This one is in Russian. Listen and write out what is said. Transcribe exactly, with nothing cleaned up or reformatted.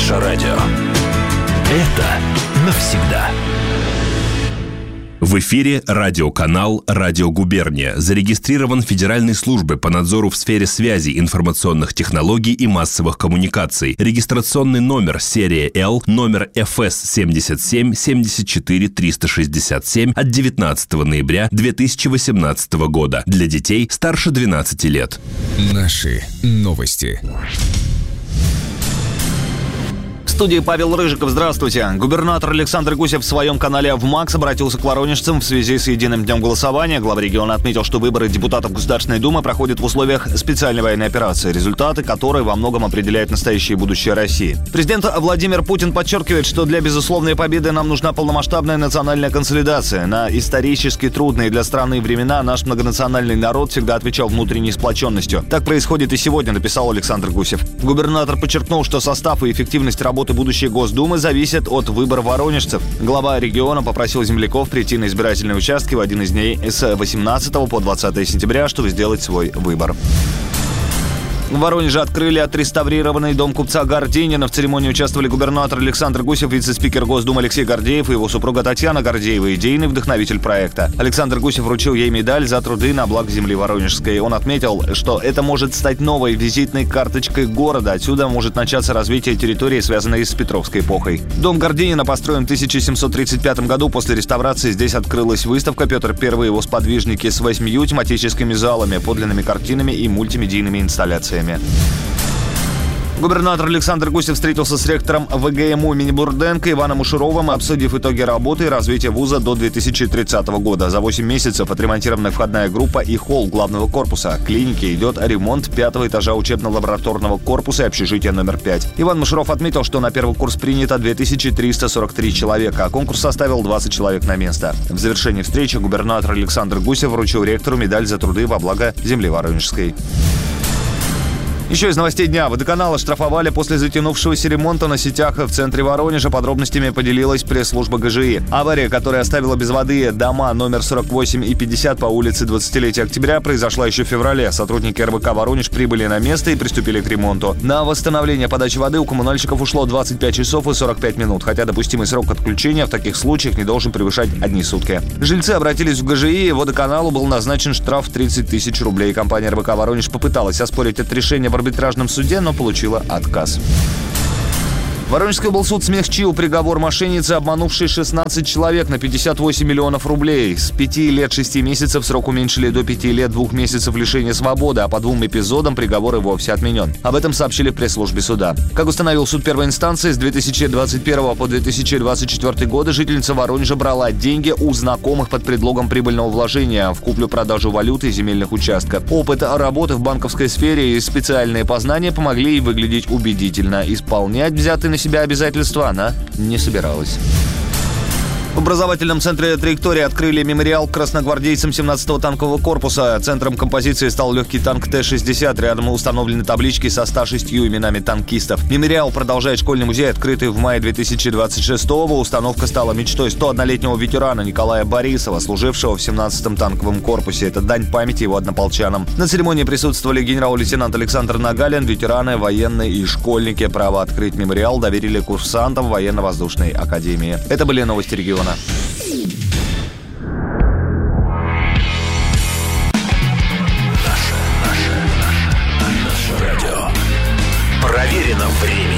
Наше радио. Это навсегда. В эфире радиоканал «Радио Губерния». Зарегистрирован Федеральной службой по надзору в сфере связи, информационных технологий и массовых коммуникаций. Регистрационный номер серия Л, номер эф эс семьдесят семь семьдесят четыре триста шестьдесят семь от девятнадцатого ноября две тысячи восемнадцатого года. Для детей старше двенадцати лет. Наши новости. В студии Павел Рыжиков. Здравствуйте. Губернатор Александр Гусев в своем канале ВМАКС обратился к воронежцам в связи с единым днем голосования. Глава региона отметил, что выборы депутатов Государственной Думы проходят в условиях специальной военной операции, результаты которой во многом определяют настоящее и будущее России. Президент Владимир Путин подчеркивает, что для безусловной победы нам нужна полномасштабная национальная консолидация. На исторически трудные для страны времена наш многонациональный народ всегда отвечал внутренней сплоченностью. Так происходит и сегодня, написал Александр Гусев. Губернатор подчеркнул, что состав и эффективность работы будущей Госдумы зависят от выбора воронежцев. Глава региона попросил земляков прийти на избирательные участки в один из дней с восемнадцатого по двадцатое сентября, чтобы сделать свой выбор. В Воронеже открыли отреставрированный дом купца Горденина. В церемонии участвовали губернатор Александр Гусев, вице-спикер Госдумы Алексей Гордеев и его супруга Татьяна Гордеева, идейный вдохновитель проекта. Александр Гусев вручил ей медаль за труды на благо земли воронежской. Он отметил, что это может стать новой визитной карточкой города. Отсюда может начаться развитие территории, связанной с Петровской эпохой. Дом Горденина построен в тысяча семьсот тридцать пятом году. После реставрации здесь открылась выставка «Петр Первый и его сподвижники» с восьмью тематическими залами, подлинными картинами и мультимедийными инсталляциями. Губернатор Александр Гусев встретился с ректором ВГМУ имени Бурденко Иваном Ушуровым, обсудив итоги работы и развития вуза до две тысячи тридцатого года. За восемь месяцев отремонтирована входная группа и холл главного корпуса. Клиники идет ремонт пятого этажа учебно-лабораторного корпуса и общежития номер пять. Иван Ушуров отметил, что на первый курс принято две тысячи триста сорок три человека, а конкурс составил двадцать человек на место. В завершении встречи губернатор Александр Гусев вручил ректору медаль за труды во благо земли воронежской. Еще из новостей дня. Водоканал оштрафовали после затянувшегося ремонта на сетях в центре Воронежа. Подробностями поделилась пресс-служба ГЖИ. Авария, которая оставила без воды дома номер сорок восемь и пятьдесят по улице двадцатилетия октября, произошла еще в феврале. Сотрудники эр вэ ка «Воронеж» прибыли на место и приступили к ремонту. На восстановление подачи воды у коммунальщиков ушло двадцать пять часов и сорок пять минут, хотя допустимый срок отключения в таких случаях не должен превышать одни сутки. Жильцы обратились в ГЖИ, и водоканалу был назначен штраф в тридцать тысяч рублей. Компания эр вэ ка «Воронеж» попыталась оспорить это решение в арбитражном суде, но получила отказ. Воронежский облсуд смягчил приговор мошенницы, обманувшей шестнадцать человек на пятьдесят восемь миллионов рублей. С пяти лет шести месяцев срок уменьшили до пяти лет двух месяцев лишения свободы, а по двум эпизодам приговор и вовсе отменен. Об этом сообщили в пресс-службе суда. Как установил суд первой инстанции, с две тысячи двадцать первого по две тысячи двадцать четвёртый годы жительница Воронежа брала деньги у знакомых под предлогом прибыльного вложения в куплю-продажу валюты и земельных участков. Опыт работы в банковской сфере и специальные познания помогли ей выглядеть убедительно. Исполнять взятые на себя обязательства она не собиралась. В образовательном центре «Траектория» открыли мемориал красногвардейцам семнадцатого танкового корпуса. Центром композиции стал легкий танк Т шестьдесят. Рядом установлены таблички со ста шестью именами танкистов. Мемориал продолжает школьный музей, открытый в мае две тысячи двадцать шестого. Установка стала мечтой сто однолетнего ветерана Николая Борисова, служившего в семнадцатом танковом корпусе. Это дань памяти его однополчанам. На церемонии присутствовали генерал-лейтенант Александр Нагалин, ветераны, военные и школьники. Право открыть мемориал доверили курсантам военно-воздушной академии. Это были новости региона. Наше радио. Проверено временем.